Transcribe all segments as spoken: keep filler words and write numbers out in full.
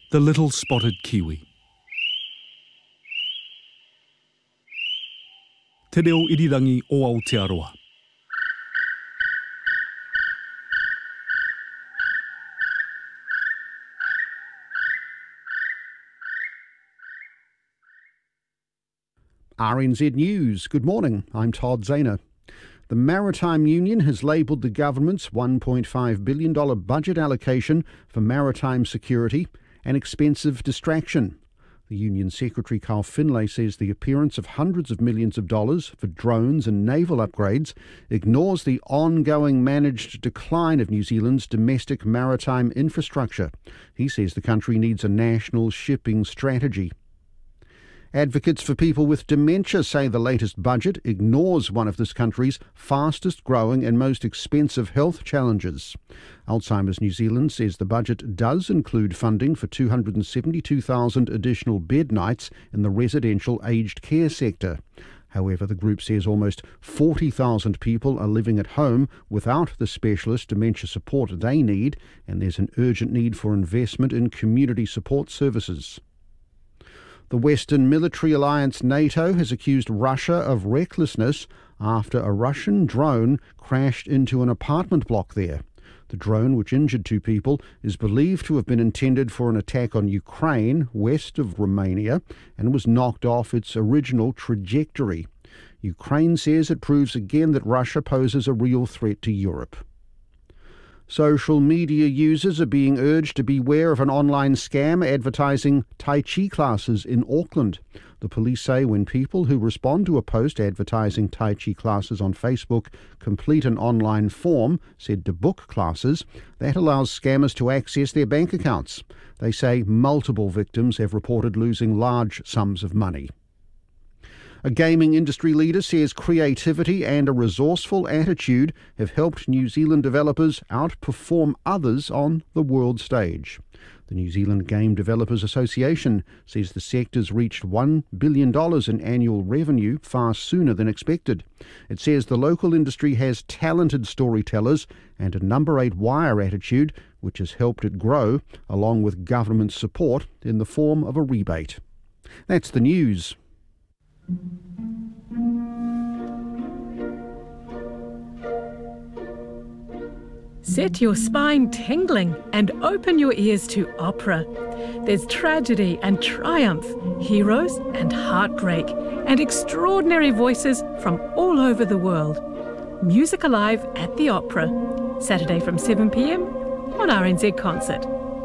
The Little Spotted Kiwi. Te reo irirangi o Aotearoa. R N Z News. Good morning. I'm Todd Zahner. The Maritime Union has labelled the government's one point five billion dollars budget allocation for maritime security an expensive distraction. The Union Secretary Carl Finlay says the appearance of hundreds of millions of dollars for drones and naval upgrades ignores the ongoing managed decline of New Zealand's domestic maritime infrastructure. He says the country needs a national shipping strategy. Advocates for people with dementia say the latest budget ignores one of this country's fastest growing and most expensive health challenges. Alzheimer's New Zealand says the budget does include funding for two hundred seventy-two thousand additional bed nights in the residential aged care sector. However, the group says almost forty thousand people are living at home without the specialist dementia support they need, and there's an urgent need for investment in community support services. The Western military alliance NATO has accused Russia of recklessness after a Russian drone crashed into an apartment block there. The drone, which injured two people, is believed to have been intended for an attack on Ukraine, west of Romania, and was knocked off its original trajectory. Ukraine says it proves again that Russia poses a real threat to Europe. Social media users are being urged to beware of an online scam advertising Tai Chi classes in Auckland. The police say when people who respond to a post advertising Tai Chi classes on Facebook complete an online form said to book classes, that allows scammers to access their bank accounts. They say multiple victims have reported losing large sums of money. A gaming industry leader says creativity and a resourceful attitude have helped New Zealand developers outperform others on the world stage. The New Zealand Game Developers Association says the sector's reached one billion dollars in annual revenue far sooner than expected. It says the local industry has talented storytellers and a number eight wire attitude, which has helped it grow, along with government support in the form of a rebate. That's the news. Set your spine tingling and open your ears to opera. There's tragedy and triumph, heroes and heartbreak, and extraordinary voices from all over the world. Music Alive at the Opera, Saturday from seven p m on R N Z Concert.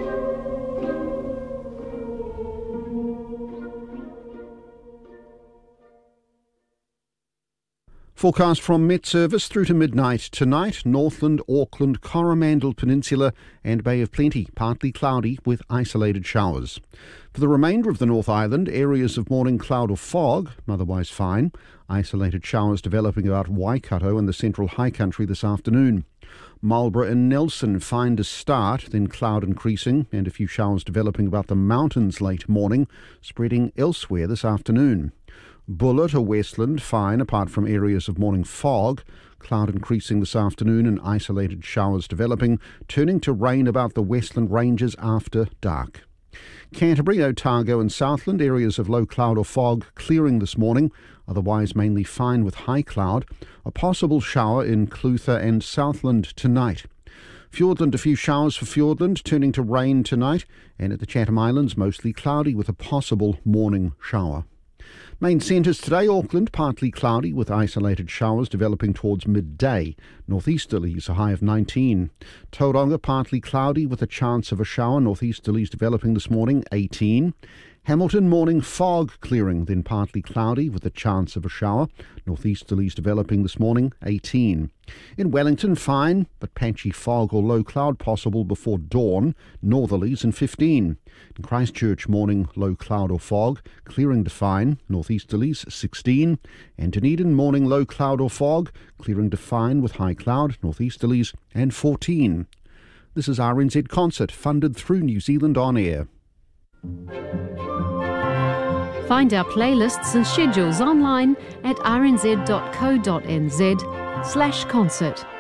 Forecast from Met Service through to midnight tonight. Northland, Auckland, Coromandel Peninsula and Bay of Plenty. Partly cloudy with isolated showers. For the remainder of the North Island, areas of morning cloud or fog, otherwise fine. Isolated showers developing about Waikato and the central high country this afternoon. Marlborough and Nelson fine to start, then cloud increasing and a few showers developing about the mountains late morning, spreading elsewhere this afternoon. Buller or Westland, fine apart from areas of morning fog, cloud increasing this afternoon and isolated showers developing, turning to rain about the Westland Ranges after dark. Canterbury, Otago and Southland, areas of low cloud or fog clearing this morning, otherwise mainly fine with high cloud. A possible shower in Clutha and Southland tonight. Fiordland, a few showers for Fiordland, turning to rain tonight, and at the Chatham Islands mostly cloudy with a possible morning shower. Main centres today, Auckland, partly cloudy with isolated showers developing towards midday. Northeasterlies, a high of nineteen. Tauranga, partly cloudy with a chance of a shower. Northeasterlies developing this morning, eighteen. Hamilton, morning fog clearing, then partly cloudy with a chance of a shower. Northeasterlies developing this morning, eighteen. In Wellington, fine, but patchy fog or low cloud possible before dawn. Northerlies and fifteen. In Christchurch, morning low cloud or fog, clearing to fine. Northeasterlies, sixteen. And Dunedin, morning low cloud or fog, clearing to fine with high cloud. Northeasterlies and fourteen. This is R N Z Concert, funded through New Zealand On Air. Find our playlists and schedules online at r n z dot co dot n z slash concert.